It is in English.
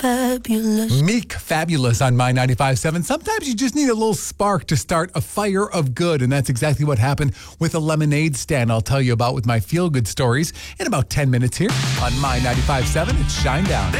Fabulous. Meek Fabulous on My 95.7. Sometimes you just need a little spark to start a fire of good, and that's exactly what happened with a lemonade stand I'll tell you about with my feel-good stories in about 10 minutes here on My 95.7. It's Shine Down.